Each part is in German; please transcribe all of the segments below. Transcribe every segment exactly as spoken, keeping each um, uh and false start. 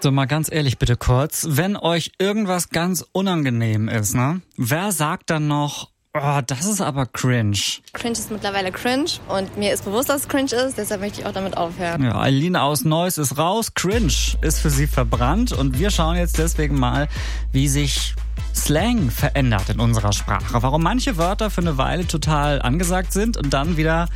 So, mal ganz ehrlich bitte kurz, wenn euch irgendwas ganz unangenehm ist, ne? Wer sagt dann noch, oh, das ist aber cringe? Cringe ist mittlerweile cringe und mir ist bewusst, dass es cringe ist, deshalb möchte ich auch damit aufhören. Ja, Eileen aus Neuss ist raus, cringe ist für sie verbrannt und wir schauen jetzt deswegen mal, wie sich Slang verändert in unserer Sprache. Warum manche Wörter für eine Weile total angesagt sind und dann wieder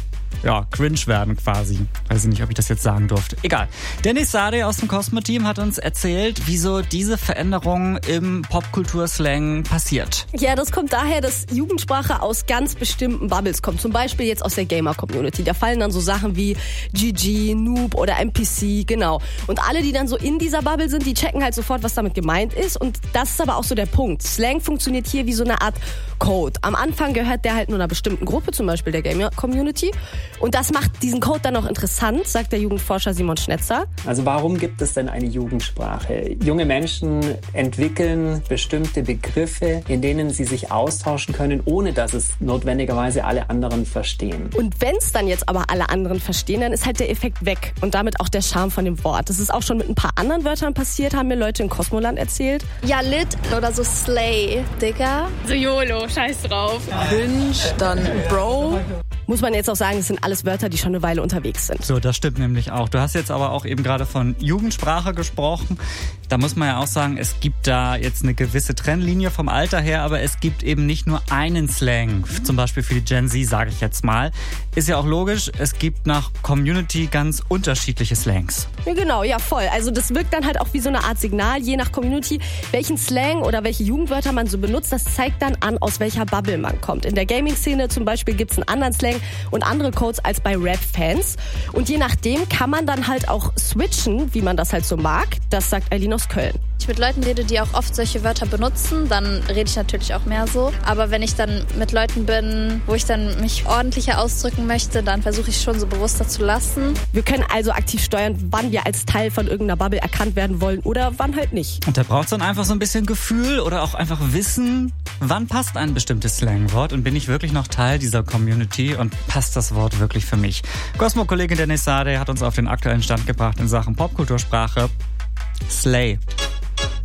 ja, cringe werden quasi. Weiß ich nicht, ob ich das jetzt sagen durfte. Egal. Dennis Sade aus dem Cosmo-Team hat uns erzählt, wieso diese Veränderung im Popkulturslang passiert. Ja, das kommt daher, dass Jugendsprache aus ganz bestimmten Bubbles kommt. Zum Beispiel jetzt aus der Gamer-Community. Da fallen dann so Sachen wie G G, Noob oder N P C, genau. Und alle, die dann so in dieser Bubble sind, die checken halt sofort, was damit gemeint ist. Und das ist aber auch so der Punkt. Slang funktioniert hier wie so eine Art Code. Am Anfang gehört der halt nur einer bestimmten Gruppe, zum Beispiel der Gamer-Community. Und das macht diesen Code dann auch interessant, sagt der Jugendforscher Simon Schnetzer. Also warum gibt es denn eine Jugendsprache? Junge Menschen entwickeln bestimmte Begriffe, in denen sie sich austauschen können, ohne dass es notwendigerweise alle anderen verstehen. Und wenn es dann jetzt aber alle anderen verstehen, dann ist halt der Effekt weg und damit auch der Charme von dem Wort. Das ist auch schon mit ein paar anderen Wörtern passiert, haben mir Leute in Cosmoland erzählt. Ja, lit oder so Slay, Digga. So YOLO, scheiß drauf. Cringe, dann Bro. Muss man jetzt auch sagen, es sind alles Wörter, die schon eine Weile unterwegs sind. So, das stimmt nämlich auch. Du hast jetzt aber auch eben gerade von Jugendsprache gesprochen. Da muss man ja auch sagen, es gibt da jetzt eine gewisse Trennlinie vom Alter her, aber es gibt eben nicht nur einen Slang, zum Beispiel für die Gen Z, sage ich jetzt mal. Ist ja auch logisch, es gibt nach Community ganz unterschiedliche Slangs. Ja, genau, ja voll. Also das wirkt dann halt auch wie so eine Art Signal, je nach Community, welchen Slang oder welche Jugendwörter man so benutzt. Das zeigt dann an, aus welcher Bubble man kommt. In der Gaming-Szene zum Beispiel gibt es einen anderen Slang und andere Codes als bei Rap-Fans. Und je nachdem kann man dann halt auch switchen, wie man das halt so mag. Das sagt Eileen aus Köln. Ich mit Leuten rede, die auch oft solche Wörter benutzen, dann rede ich natürlich auch mehr so. Aber wenn ich dann mit Leuten bin, wo ich dann mich ordentlicher ausdrücken möchte, dann versuche ich schon so bewusster zu lassen. Wir können also aktiv steuern, wann wir als Teil von irgendeiner Bubble erkannt werden wollen oder wann halt nicht. Und da braucht es dann einfach so ein bisschen Gefühl oder auch einfach Wissen, wann passt ein bestimmtes Slangwort und bin ich wirklich noch Teil dieser Community und passt das Wort wirklich für mich? Cosmo-Kollegin Dennis Sade hat uns auf den aktuellen Stand gebracht in Sachen Popkultursprache. Slay.